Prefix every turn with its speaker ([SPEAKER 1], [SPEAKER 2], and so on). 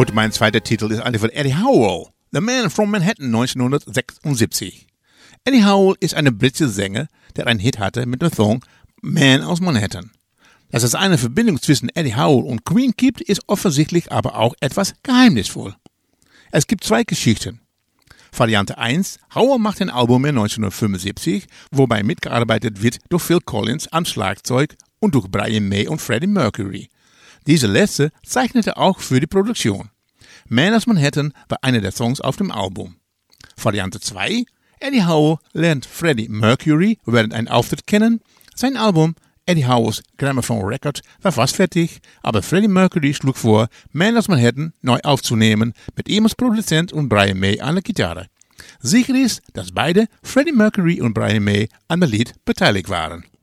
[SPEAKER 1] Und mein zweiter Titel ist einer von Eddie Howell, The Man from Manhattan 1976. Eddie Howell ist ein britischer Sänger, der einen Hit hatte mit dem Song Man aus Manhattan. Dass es eine Verbindung zwischen Eddie Howell und Queen gibt, ist offensichtlich aber auch etwas geheimnisvoll. Es gibt zwei Geschichten. Variante 1, Howell macht ein Album in 1975, wobei mitgearbeitet wird durch Phil Collins am Schlagzeug und durch Brian May und Freddie Mercury. Diese letzte zeichnete auch für die Produktion. Man aus Manhattan war einer der Songs auf dem Album. Variante 2, Eddie Howell lernt Freddie Mercury während einem Auftritt kennen. Sein Album Eddie Howells Gramophone Record war fast fertig, aber Freddie Mercury schlug vor, Man aus Manhattan neu aufzunehmen, mit ihm als Produzent und Brian May an der Gitarre. Sicher ist, dass beide, Freddie Mercury und Brian May, an dem Lied beteiligt waren.